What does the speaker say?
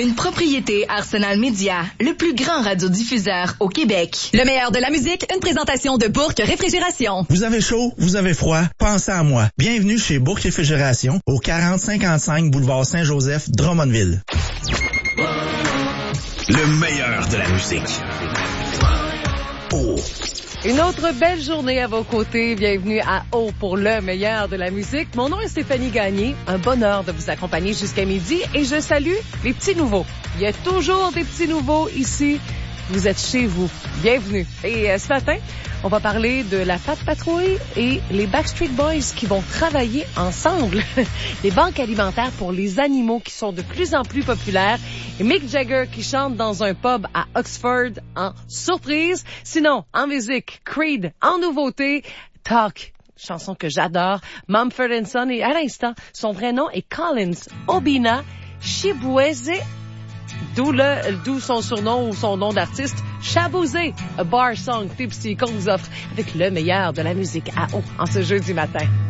Une propriété Arsenal Média, le plus grand radiodiffuseur au Québec. Le meilleur de la musique, une présentation de Bourque Réfrigération. Vous avez chaud, vous avez froid, pensez à moi. Bienvenue chez Bourque Réfrigération, au 4055 boulevard Saint-Joseph, Drummondville. Le meilleur de la musique. Oh. Une autre belle journée à vos côtés. Bienvenue à O pour le meilleur de la musique. Mon nom est Stéphanie Gagné. Un bonheur de vous accompagner jusqu'à midi et je salue les petits nouveaux. Il y a toujours des petits nouveaux ici. Vous êtes chez vous. Bienvenue. Et ce matin, on va parler de la Pat Patrouille et les Backstreet Boys qui vont travailler ensemble. Des banques alimentaires pour les animaux qui sont de plus en plus populaires. Et Mick Jagger qui chante dans un pub à Oxford en surprise. Sinon, en musique, Creed en nouveauté, Talk, chanson que j'adore, Mumford & Son et à l'instant, son vrai nom est Collins Obinna Chibueze. D'où son surnom ou son nom d'artiste, Shabouzé, a bar song tipsy qu'on vous offre avec le meilleur de la musique à eau en ce jeudi matin.